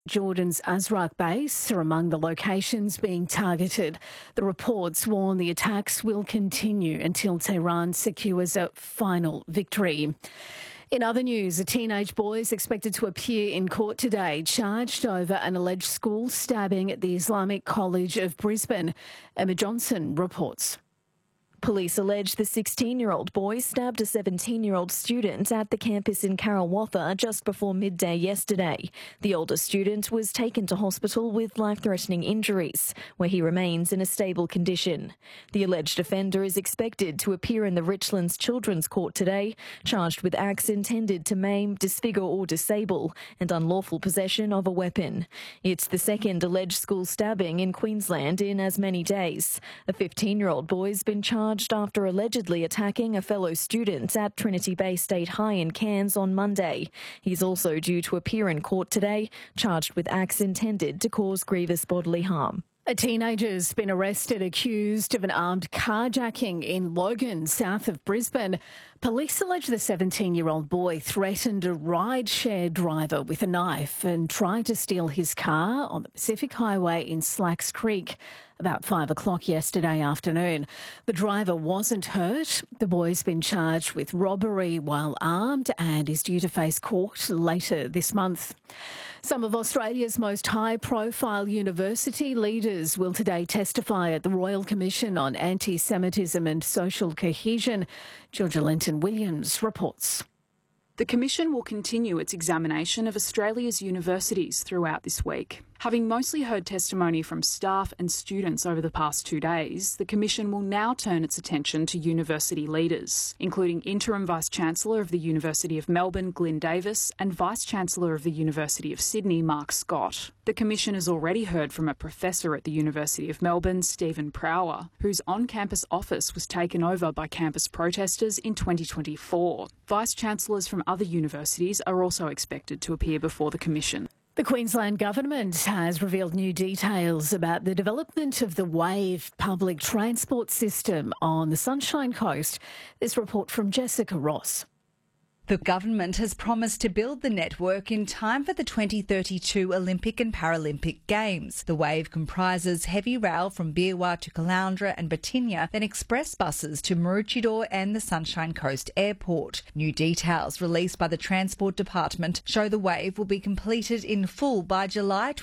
Jordan's Azraq base are among the locations being targeted. The reports warn the attacks will continue until Tehran secures a final victory. In other news, a teenage boy is expected to appear in court today, charged over an alleged school stabbing at the Islamic College of Brisbane. Emma Johnson reports. Police allege the 16-year-old boy stabbed a 17-year-old student at the campus in Karawatha just before midday yesterday. The older student was taken to hospital with life-threatening injuries, where he remains in a stable condition. The alleged offender is expected to appear in the Richlands Children's Court today, charged with acts intended to maim, disfigure or disable, and unlawful possession of a weapon. It's the second alleged school stabbing in Queensland in as many days. A 15-year-old boy's been charged after allegedly attacking a fellow student at Trinity Bay State High in Cairns on Monday. He's also due to appear in court today, charged with acts intended to cause grievous bodily harm. A teenager's been arrested accused of an armed carjacking in Logan, south of Brisbane. Police allege the 17-year-old boy threatened a ride-share driver with a knife and tried to steal his car on the Pacific Highway in Slacks Creek about 5 o'clock yesterday afternoon. The driver wasn't hurt. The boy's been charged with robbery while armed and is due to face court later this month. Some of Australia's most high-profile university leaders will today testify at the Royal Commission on Anti-Semitism and Social Cohesion. Georgia Linton-Williams reports. The Commission will continue its examination of Australia's universities throughout this week. Having mostly heard testimony from staff and students over the past 2 days, the Commission will now turn its attention to university leaders, including Interim Vice-Chancellor of the University of Melbourne, Glyn Davis, and Vice-Chancellor of the University of Sydney, Mark Scott. The Commission has already heard from a professor at the University of Melbourne, Stephen Prower, whose on-campus office was taken over by campus protesters in 2024. Vice-Chancellors from other universities are also expected to appear before the Commission. The Queensland Government has revealed new details about the development of the Wave public transport system on the Sunshine Coast. This report from Jessica Ross. The government has promised to build the network in time for the 2032 Olympic and Paralympic Games. The Wave comprises heavy rail from Beerwah to Caloundra and Batinia, then express buses to Maroochydore and the Sunshine Coast Airport. New details released by the Transport Department show the Wave will be completed in full by July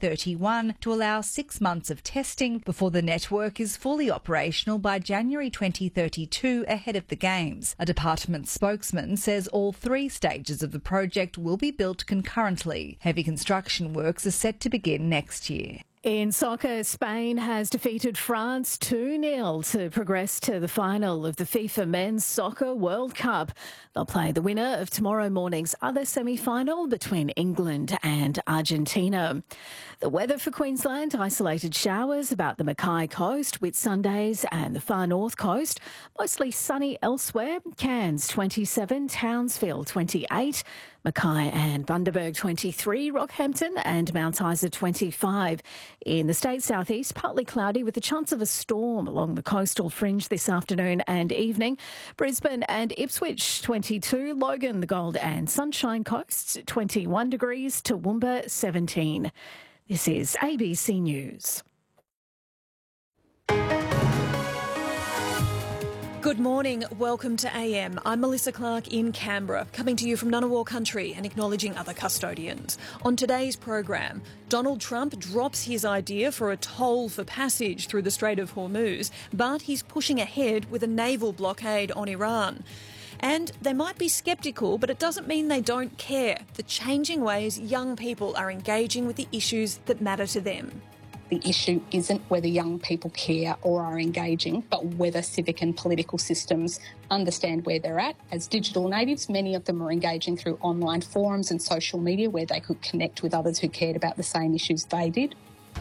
2031 to allow 6 months of testing before the network is fully operational by January 2032 ahead of the Games. A department spokesman says all 3 stages of the project will be built concurrently. Heavy construction works are set to begin next year. In soccer, Spain has defeated France 2-0 to progress to the final of the FIFA Men's Soccer World Cup. They'll play the winner of tomorrow morning's other semi-final between England and Argentina. The weather for Queensland: isolated showers about the Mackay coast, Whitsundays and the far north coast. Mostly sunny elsewhere. Cairns 27, Townsville 28, Mackay and Bundaberg 23, Rockhampton and Mount Isa 25. In the state southeast, partly cloudy with a chance of a storm along the coastal fringe this afternoon and evening. Brisbane and Ipswich 22, Logan, the Gold and Sunshine Coasts 21 degrees, Toowoomba 17. This is ABC News. Good morning, welcome to AM. I'm Melissa Clark in Canberra, coming to you from Ngunnawal country and acknowledging other custodians. On today's program, Donald Trump drops his idea for a toll for passage through the Strait of Hormuz, but he's pushing ahead with a naval blockade on Iran. And they might be sceptical, but it doesn't mean they don't care. The changing ways young people are engaging with the issues that matter to them. The issue isn't whether young people care or are engaging, but whether civic and political systems understand where they're at. As digital natives, many of them are engaging through online forums and social media where they could connect with others who cared about the same issues they did.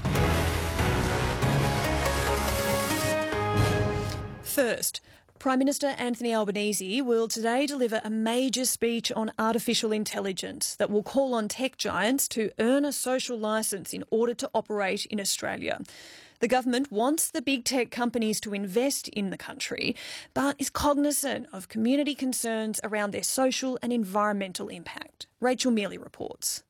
First, Prime Minister Anthony Albanese will today deliver a major speech on artificial intelligence that will call on tech giants to earn a social licence in order to operate in Australia. The government wants the big tech companies to invest in the country, but is cognisant of community concerns around their social and environmental impact. Rachel Mealy reports.